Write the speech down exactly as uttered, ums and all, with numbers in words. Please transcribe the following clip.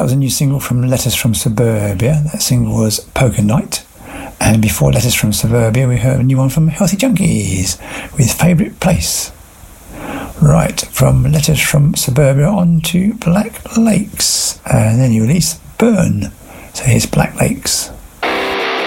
that was a new single from Letters from Suburbia. That single was Poker Night. And before Letters from Suburbia, we heard a new one from Healthy Junkies with Favourite Place. Right, from Letters from Suburbia on to Black Lakes. And then you release Burn. So here's Black Lakes.